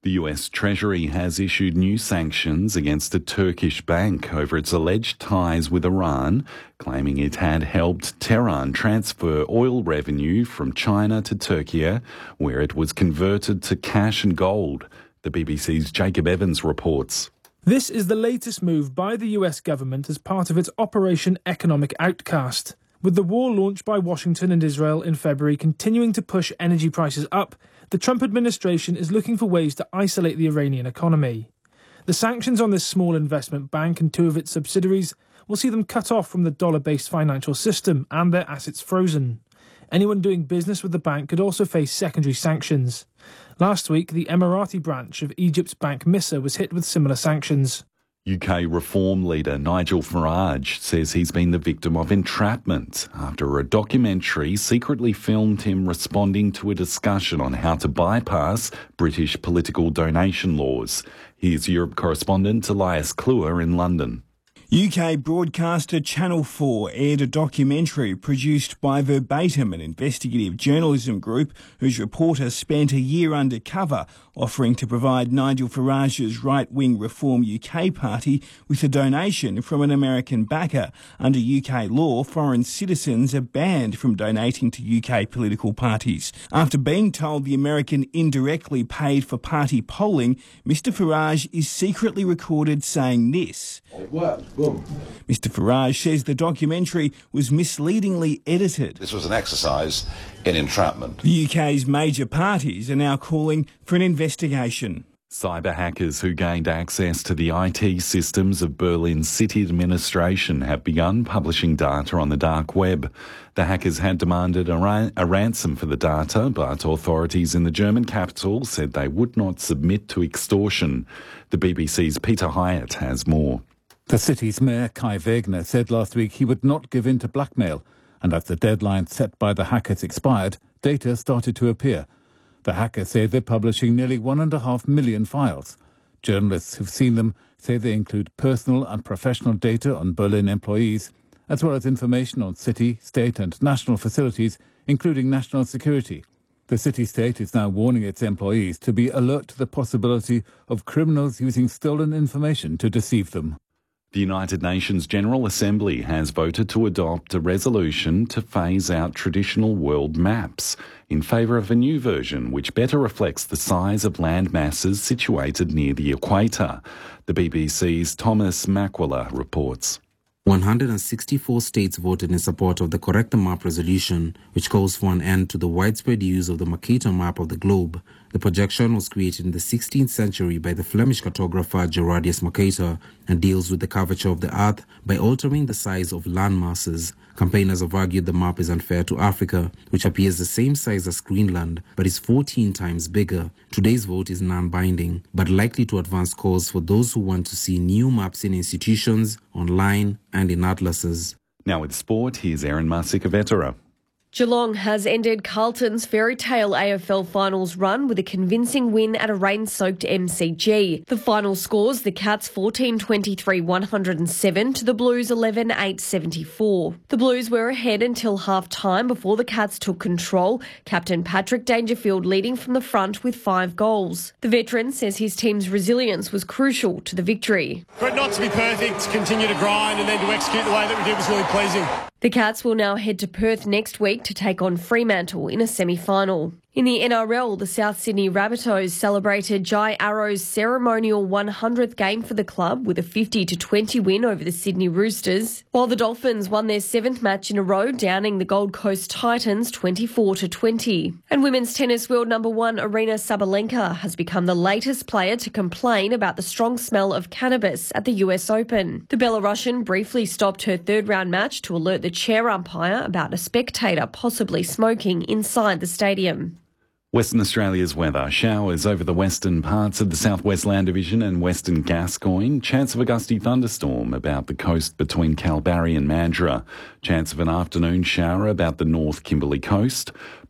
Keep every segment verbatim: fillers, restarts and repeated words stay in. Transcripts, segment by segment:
The U S Treasury has issued new sanctions against a Turkish bank over its alleged ties with Iran, claiming it had helped Tehran transfer oil revenue from China to Turkey, where it was converted to cash and gold. The B B C's Jacob Evans reports. This is the latest move by the U S government as part of its Operation Economic Outcast. With the war launched by Washington and Israel in February continuing to push energy prices up, the Trump administration is looking for ways to isolate the Iranian economy. The sanctions on this small investment bank and two of its subsidiaries will see them cut off from the dollar-based financial system and their assets frozen. Anyone doing business with the bank could also face secondary sanctions. Last week, the Emirati branch of Egypt's bank Missa was hit with similar sanctions. U K Reform leader Nigel Farage says he's been the victim of entrapment after a documentary secretly filmed him responding to a discussion on how to bypass British political donation laws. Here's Europe correspondent Elias Kluwer in London. U K broadcaster Channel four aired a documentary produced by Verbatim, an investigative journalism group whose reporter spent a year undercover offering to provide Nigel Farage's right-wing Reform U K party with a donation from an American backer. Under U K law, foreign citizens are banned from donating to U K political parties. After being told the American indirectly paid for party polling, Mister Farage is secretly recorded saying this. It worked. Boom. Mister Farage says the documentary was misleadingly edited. This was an exercise in entrapment. The U K's major parties are now calling for an investigation. Cyber hackers who gained access to the I T systems of Berlin's city administration have begun publishing data on the dark web. The hackers had demanded a, ra- a ransom for the data, but authorities in the German capital said they would not submit to extortion. The B B C's Peter Hyatt has more. The city's mayor, Kai Wegner, said last week he would not give in to blackmail, and as the deadline set by the hackers expired, data started to appear. The hackers say they're publishing nearly one and a half million files. Journalists who've seen them say they include personal and professional data on Berlin employees, as well as information on city, state and national facilities, including national security. The city-state is now warning its employees to be alert to the possibility of criminals using stolen information to deceive them. The United Nations General Assembly has voted to adopt a resolution to phase out traditional world maps in favour of a new version which better reflects the size of land masses situated near the equator. The B B C's Thomas Makwala reports. one hundred sixty-four states voted in support of the Correct the Map resolution, which calls for an end to the widespread use of the Mercator map of the globe. The projection was created in the sixteenth century by the Flemish cartographer Gerardus Mercator and deals with the curvature of the earth by altering the size of land masses. Campaigners have argued the map is unfair to Africa, which appears the same size as Greenland, but is fourteen times bigger. Today's vote is non-binding, but likely to advance cause for those who want to see new maps in institutions, online, and in atlases. Now with sport, here's Erin Marsica-Vetera. Geelong has ended Carlton's fairy tale A F L finals run with a convincing win at a rain-soaked M C G. The final scores the Cats fourteen twenty-three one oh seven to the Blues eleven eight seventy-four. The Blues were ahead until half-time before the Cats took control, Captain Patrick Dangerfield leading from the front with five goals. The veteran says his team's resilience was crucial to the victory. For it not to be perfect, to continue to grind and then to execute the way that we did was really pleasing. The Cats will now head to Perth next week to take on Fremantle in a semi-final. In the N R L, the South Sydney Rabbitohs celebrated Jai Arrow's ceremonial one hundredth game for the club with a fifty to twenty win over the Sydney Roosters, while the Dolphins won their seventh match in a row, downing the Gold Coast Titans twenty-four to twenty. And women's tennis world number one Aryna Sabalenka has become the latest player to complain about the strong smell of cannabis at the U S Open. The Belarusian briefly stopped her third round match to alert the chair umpire about a spectator possibly smoking inside the stadium. Western Australia's weather. Showers over the western parts of the Southwest Land Division and Western Gascoyne. Chance of a gusty thunderstorm about the coast between Kalbarri and Mandurah. Chance of an afternoon shower about the North Kimberley coast.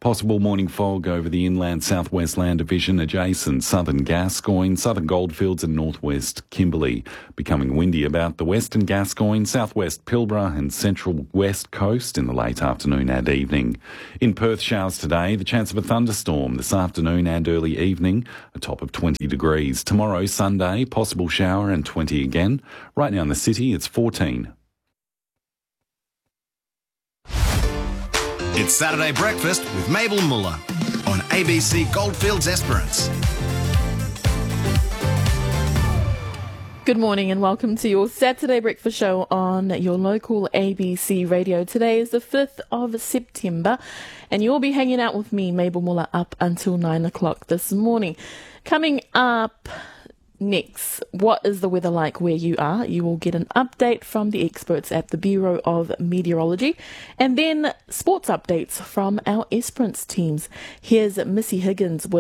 Possible morning fog over the inland southwest land division adjacent southern Gascoyne, southern Goldfields and northwest Kimberley. Becoming windy about the western Gascoyne, southwest Pilbara and central west coast in the late afternoon and evening. In Perth, showers today, the chance of a thunderstorm this afternoon and early evening, a top of twenty degrees. Tomorrow, Sunday, possible shower and twenty again. Right now in the city, it's fourteen. It's Saturday Breakfast with Mabel Muller on A B C Goldfields Esperance. Good morning and welcome to your Saturday Breakfast Show on your local A B C radio. Today is the fifth of September and you'll be hanging out with me, Mabel Muller, up until nine o'clock this morning. Coming up next, what is the weather like where you are? You will get an update from the experts at the Bureau of Meteorology and then sports updates from our Esperance teams. Here's Missy Higgins with